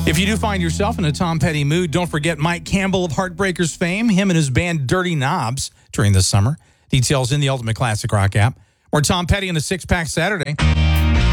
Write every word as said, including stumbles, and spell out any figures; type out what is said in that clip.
If you do find yourself in a Tom Petty mood, don't forget Mike Campbell of Heartbreakers fame, him and his band Dirty Knobs during the summer. Details in the Ultimate Classic Rock app. Or Tom Petty in a Six Pack Saturday.